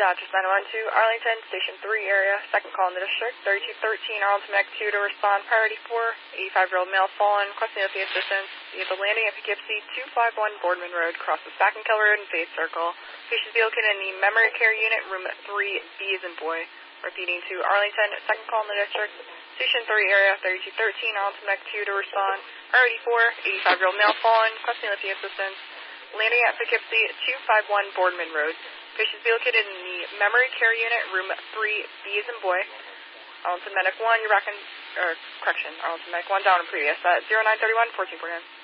Dodgers 912, Arlington, Station 3 area, second call in the district, 3213, Arlington Medic 2 to respond, priority 4, 85-year-old male fallen, requesting the assistance. Be at the landing at Poughkeepsie, 251 Boardman Road, crosses Backenkill Road and Faith Circle. Patient be located in the memory care unit, room 3B as in boy. Repeating to Arlington, second call in the district, Station 3 area, 3213, Arlington Medic 2 to respond, priority 4, 85-year-old male fallen, requesting the assistance. Landing at Poughkeepsie, 251 Boardman Road. Patients be located in the memory care unit, room 3B as in boy. Arlington Medic 1, Arlington Medic 1 down in previous at 0931 1449.